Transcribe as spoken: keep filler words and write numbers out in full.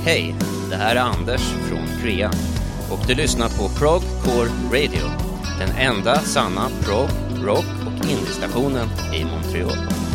Hej, det här är Anders från Krea och du lyssnar på Prog Core Radio, den enda sanna prog, rock och indie-stationen i Montreal.